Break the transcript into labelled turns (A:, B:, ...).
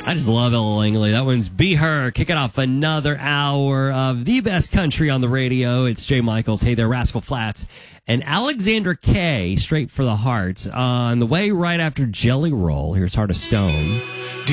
A: I just love Ella Langley. That one's Be Her. Kicking off another hour of the best country on the radio. It's Jay Michaels. Hey there, Rascal Flatts. And Alexandra Kay, Straight for the Heart. On the way right after Jelly Roll, here's Heart of Stone.